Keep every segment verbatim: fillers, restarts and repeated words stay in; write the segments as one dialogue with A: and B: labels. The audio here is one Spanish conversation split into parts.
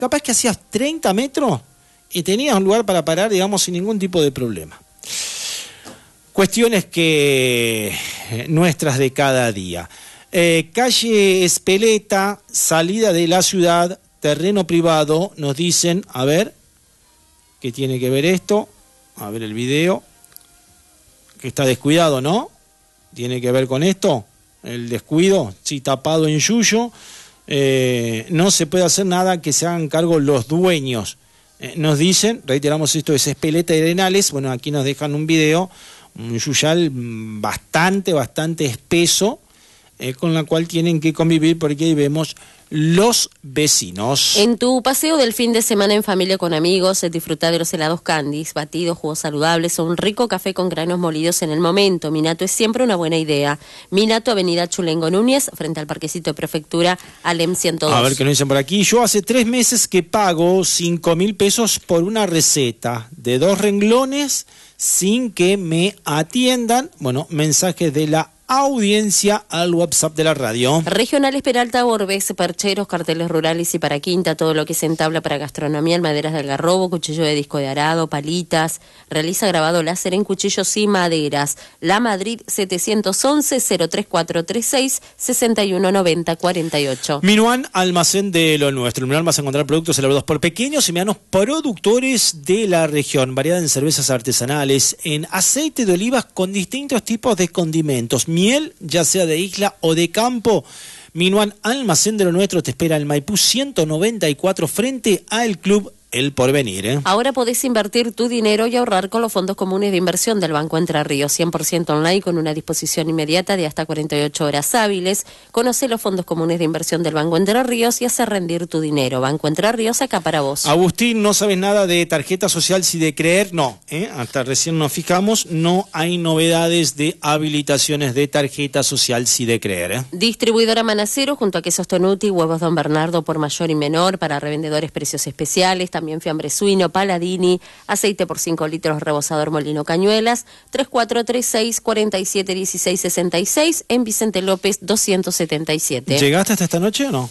A: capaz que hacías treinta metros y tenías un lugar para parar, digamos, sin ningún tipo de problema. Cuestiones que nuestras de cada día. Eh, calle Espeleta, salida de la ciudad, terreno privado, nos dicen, a ver, ¿qué tiene que ver esto? A ver el video, que está descuidado, ¿no? ¿Tiene que ver con esto? El descuido, sí, tapado en yuyo, eh, no se puede hacer nada que se hagan cargo los dueños. Eh, nos dicen, reiteramos, esto es Espeleta y Arenales, bueno, aquí nos dejan un video, un yuyal bastante, bastante espeso, eh, con la cual tienen que convivir porque ahí vemos los vecinos.
B: En tu paseo del fin de semana en familia con amigos, disfruta de los helados Candies, batidos, jugos saludables o un rico café con granos molidos en el momento. Minato es siempre una buena idea. Minato, avenida Chulengo Núñez, frente al parquecito de prefectura, Alem ciento dos.
A: A ver qué nos dicen por aquí. Yo hace tres meses que pago cinco mil pesos por una receta de dos renglones sin que me atiendan. Bueno, mensajes de la audiencia al WhatsApp de la radio.
B: Regionales Peralta, Orbes, percheros, carteles rurales y para quinta, todo lo que se entabla para gastronomía, maderas del Algarrobo, cuchillo de disco de arado, palitas. Realiza grabado láser en cuchillos y maderas. La Madrid setecientos once, cero tres cuatro tres seis, sesenta y uno noventa cuarenta y ocho.
A: Minuan, almacén de lo nuestro. En Minuan vas a encontrar productos elaborados por pequeños y medianos productores de la región. Variedad en cervezas artesanales, en aceite de olivas con distintos tipos de condimentos. Miel, ya sea de isla o de campo. Minuan, almacén de lo nuestro, te espera el Maipú ciento noventa y cuatro frente al Club El Porvenir. ¿eh?
B: Ahora podés invertir tu dinero y ahorrar con los fondos comunes de inversión del Banco Entre Ríos, cien por ciento online con una disposición inmediata de hasta cuarenta y ocho horas hábiles. Conoce los fondos comunes de inversión del Banco Entre Ríos y hace rendir tu dinero. Banco Entre Ríos, acá para vos.
A: Agustín, ¿no sabes nada de tarjeta social si de creer? No, ¿eh? hasta recién nos fijamos, no hay novedades de habilitaciones de tarjeta social si de creer. ¿eh?
B: Distribuidora Manacero, junto a Quesos Tonuti, Huevos Don Bernardo por mayor y menor, para revendedores precios especiales, también fiambre suino, Paladini, aceite por cinco litros, rebosador Molino Cañuelas, tres cuatro tres seis, cuatro siete uno seis, seis seis, en Vicente López doscientos setenta y siete.
A: ¿Llegaste hasta esta noche o no?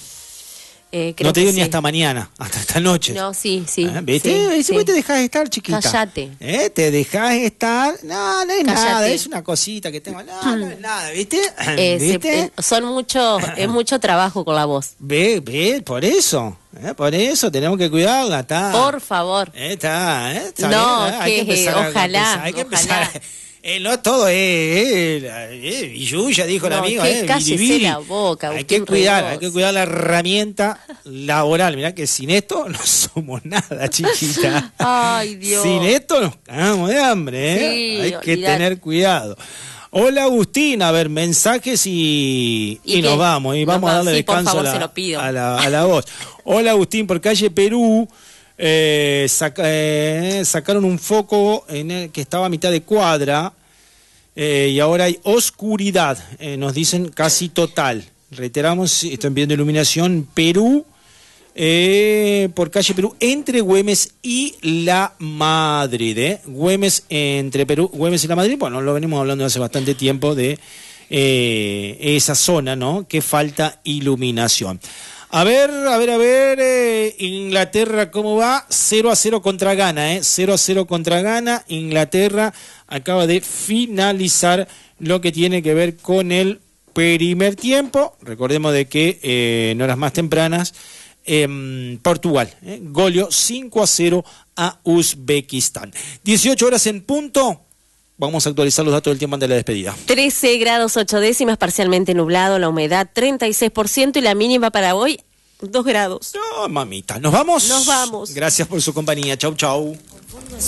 B: Eh, creo
A: no te
B: que
A: digo
B: sí.
A: Ni hasta mañana, hasta esta noche.
B: No, sí, sí.
A: ¿Eh? ¿Viste?
B: Sí,
A: sí.
B: sí.
A: Te dejas estar, chiquita.
B: Cállate.
A: ¿Eh? Te dejas estar. No, no es
B: Cállate.
A: nada, es una cosita que tengo. No, no es nada, ¿viste?
B: Eh,
A: ¿Viste?
B: se, eh, son mucho, es mucho trabajo con la voz.
A: Ve, ve, por eso. ¿eh? Por eso tenemos que cuidarla, está.
B: Por favor.
A: Eh, Está, eh, está
B: No,
A: bien, ¿eh? Hay
B: que,
A: que empezar a-
B: ojalá,
A: Hay que
B: ojalá.
A: empezar. Eh, no todo es. Eh, eh, Yuya, dijo el
B: No,
A: amigo.
B: que
A: Eh,
B: cállese
A: biribiri.
B: la boca,
A: Hay
B: Agustín
A: que cuidar,
B: Rebos.
A: hay que cuidar la herramienta laboral. Mirá que sin esto no somos nada, chiquita.
B: Ay, Dios.
A: Sin esto nos cagamos de hambre, ¿eh?
B: Sí,
A: Hay que
B: olvidate.
A: tener cuidado. Hola Agustín, a ver, mensajes y, y,
B: ¿Y
A: nos
B: qué?
A: vamos, y
B: Nos
A: vamos a
B: vamos,
A: darle
B: sí, por
A: descanso
B: favor,
A: a,
B: se
A: la,
B: lo pido.
A: a, la, a la voz. Hola Agustín, por calle Perú, eh, saca, eh, sacaron un foco en el que estaba a mitad de cuadra eh, y ahora hay oscuridad, eh, nos dicen casi total. Reiteramos, están viendo iluminación Perú. Eh, por calle Perú, entre Güemes y La Madrid, ¿eh? Güemes entre Perú, Güemes y La Madrid, bueno, lo venimos hablando hace bastante tiempo de eh, esa zona, ¿no? Que falta iluminación. A ver, a ver, a ver, eh, Inglaterra, ¿cómo va? cero a cero contra Ghana, ¿eh? cero a cero contra Ghana. Inglaterra acaba de finalizar lo que tiene que ver con el primer tiempo. Recordemos de que eh, en horas más tempranas, eh, Portugal, eh, goleó cinco a cero a Uzbekistán. dieciocho horas en punto. Vamos a actualizar los datos del tiempo antes de la despedida.
B: trece grados ocho décimas, parcialmente nublado, la humedad treinta y seis por ciento y la mínima para hoy dos grados.
A: No, mamita, ¿nos vamos?
B: Nos vamos.
A: Gracias por su compañía. Chau, chau.